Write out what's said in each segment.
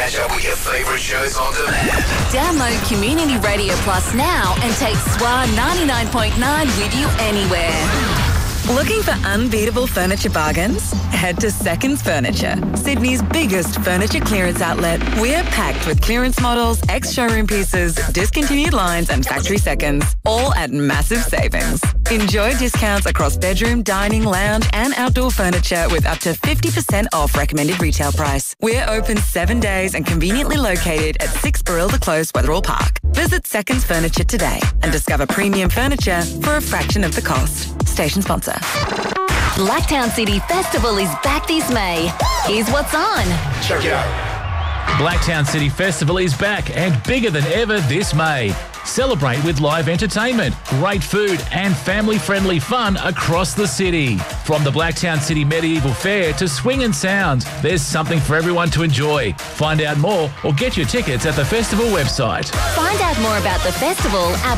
Catch up with your favourite shows on demand. Download Community Radio Plus now and take SWA 99.9 with you anywhere. Looking for unbeatable furniture bargains? Head to Seconds Furniture, Sydney's biggest furniture clearance outlet. We're packed with clearance models, ex-showroom pieces, discontinued lines and factory seconds, all at massive savings. Enjoy discounts across bedroom, dining, lounge and outdoor furniture with up to 50% off recommended retail price. We're open 7 days and conveniently located at 6 Barilda Close, Wetherill Park. Visit Seconds Furniture today and discover premium furniture for a fraction of the cost. Station sponsor. Blacktown City Festival is back this May. Here's what's on. Check it out. Blacktown City Festival is back and bigger than ever this May. Celebrate with live entertainment, great food and family-friendly fun across the city. From the Blacktown City Medieval Fair to Swing and Sound, there's something for everyone to enjoy. Find out more or get your tickets at the festival website. Find out more about the festival at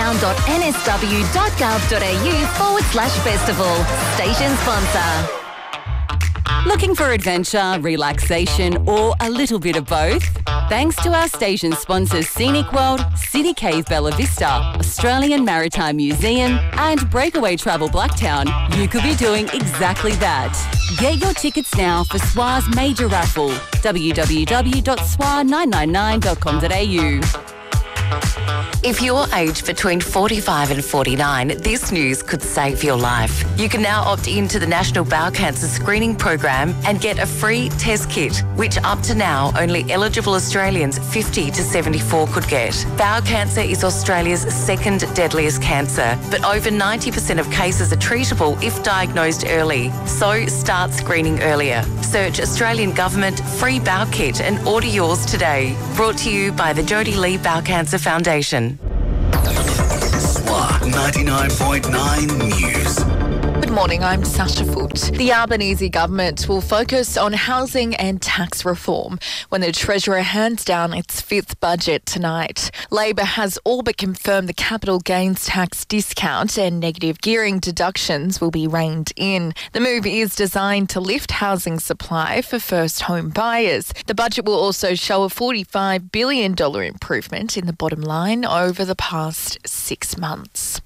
blacktown.nsw.gov.au/festival. Station sponsor. Looking for adventure, relaxation, or a little bit of both? Thanks to our station sponsors Scenic World, City Cave Bella Vista, Australian Maritime Museum, and Breakaway Travel Blacktown, you could be doing exactly that. Get your tickets now for SWA's major raffle, www.swa999.com.au. If you're aged between 45 and 49, this news could save your life. You can now opt into the National Bowel Cancer Screening Program and get a free test kit, which up to now only eligible Australians 50 to 74 could get. Bowel cancer is Australia's second deadliest cancer, but over 90% of cases are treatable if diagnosed early. So start screening earlier. Search Australian Government Free Bowel Kit and order yours today. Brought to you by the Jodie Lee Bowel Cancer Foundation. SWA 99.9 News. Good morning, I'm Sasha Foote. The Albanese government will focus on housing and tax reform when the Treasurer hands down its fifth budget tonight. Labor has all but confirmed the capital gains tax discount and negative gearing deductions will be reined in. The move is designed to lift housing supply for first home buyers. The budget will also show a $45 billion improvement in the bottom line over the past 6 months.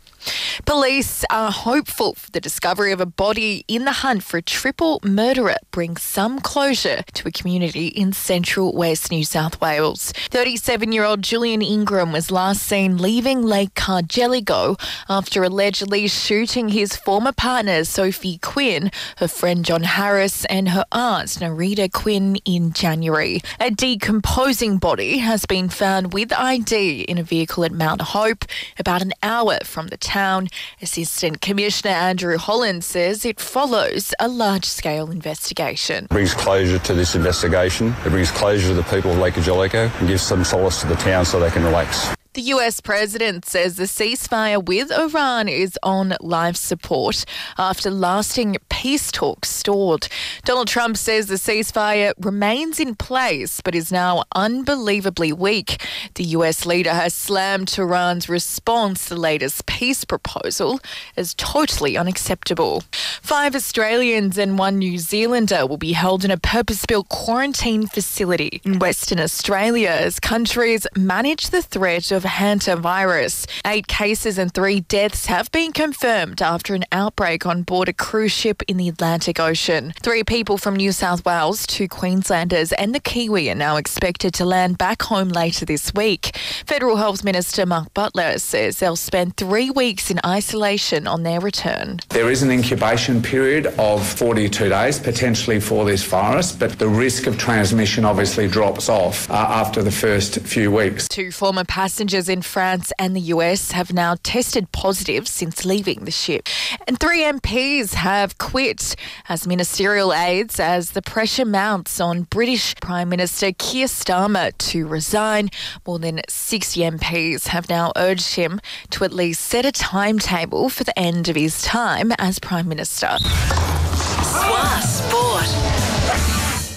Police are hopeful for the discovery of a body in the hunt for a triple murderer brings some closure to a community in central West New South Wales. 37-year-old Julian Ingram was last seen leaving Lake Cargelligo after allegedly shooting his former partner Sophie Quinn, her friend John Harris and her aunt Narita Quinn in January. A decomposing body has been found with ID in a vehicle at Mount Hope, about an hour from the town. Assistant Commissioner Andrew Holland says it follows a large-scale investigation. It brings closure to this investigation. It brings closure to the people of Lake Cargelligo and gives some solace to the town so they can relax. The US president says the ceasefire with Iran is on life support after lasting peace talks stalled. Donald Trump says the ceasefire remains in place but is now unbelievably weak. The US leader has slammed Iran's response to the latest peace proposal as totally unacceptable. 5 Australians and 1 New Zealander will be held in a purpose-built quarantine facility in Western Australia as countries manage the threat of hantavirus. 8 cases and 3 deaths have been confirmed after an outbreak on board a cruise ship in the Atlantic Ocean. 3 people from New South Wales, 2 Queenslanders and the Kiwi are now expected to land back home later this week. Federal Health Minister Mark Butler says they'll spend 3 weeks in isolation on their return. There is an incubation period of 42 days potentially for this virus, but the risk of transmission obviously drops off after the first few weeks. 2 former passengers in France and the US have now tested positive since leaving the ship. And 3 MPs have quit as ministerial aides as the pressure mounts on British Prime Minister Keir Starmer to resign. More than 60 MPs have now urged him to at least set a timetable for the end of his time as Prime Minister. SWA Sport.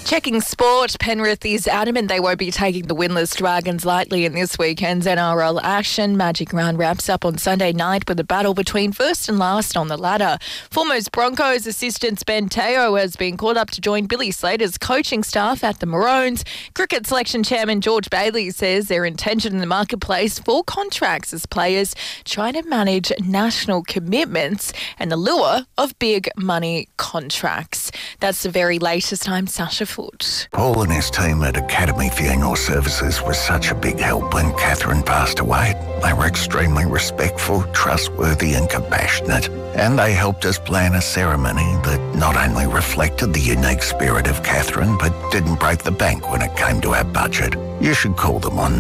Checking sport, Penrith is adamant they won't be taking the winless Dragons lightly in this weekend's NRL action. Magic Round wraps up on Sunday night with a battle between first and last on the ladder. Foremost Broncos assistant Ben Teo has been called up to join Billy Slater's coaching staff at the Maroons. Cricket selection chairman George Bailey says their intention in the marketplace for contracts as players trying to manage national commitments and the lure of big money contracts. That's the very latest. I'm Sasha Foot. Paul and his team at Academy Funeral Services was such a big help when Catherine passed away. They were extremely respectful, trustworthy and compassionate, and they helped us plan a ceremony that not only reflected the unique spirit of Catherine but didn't break the bank when it came to our budget. You should call them on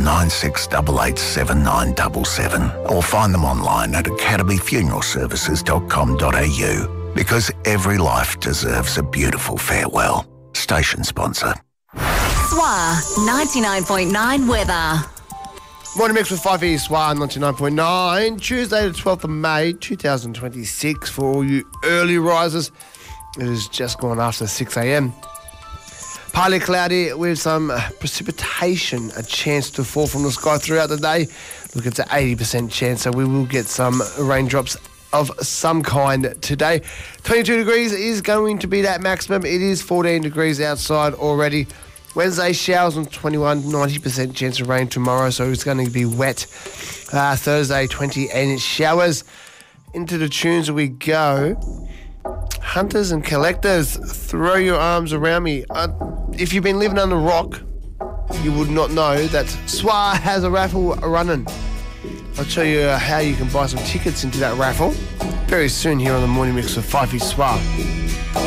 96887977 or find them online at academyfuneralservices.com.au because every life deserves a beautiful farewell. Station sponsor. SWA 99.9 weather. Morning mix with 5E SWA 99.9. Tuesday the 12th of May 2026 for all you early risers. It has just gone after 6 a.m. Partly cloudy with some precipitation, a chance to fall from the sky throughout the day. Look, it's an 80% chance, so we will get some raindrops of some kind today. 22 degrees is going to be that maximum. It is 14 degrees outside already. Wednesday, showers on 21, 90% chance of rain tomorrow, so it's going to be wet. Thursday, 20 and showers. Into the tunes we go. Hunters and collectors, throw your arms around me. If you've been living under a rock, you would not know that SWA has a raffle running. I'll tell you how you can buy some tickets into that raffle very soon here on the Morning Mix with 5E SWA.